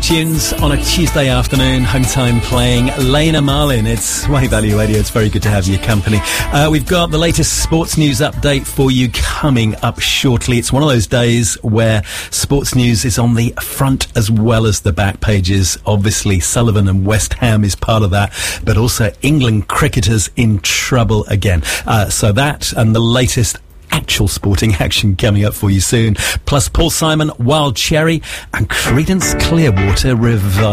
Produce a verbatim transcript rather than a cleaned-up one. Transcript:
tunes on a Tuesday afternoon, home time playing Lena Marlin. It's Wave Value Radio. It's very good to have your company. Uh, we've got the latest sports news update for you coming up shortly. It's one of those days where sports news is on the front as well as the back pages. Obviously, Sullivan and West Ham is part of that, but also England cricketers in trouble again. Uh, so that and the latest actual sporting action coming up for you soon. Plus Paul Simon, Wild Cherry and Creedence Clearwater Revival.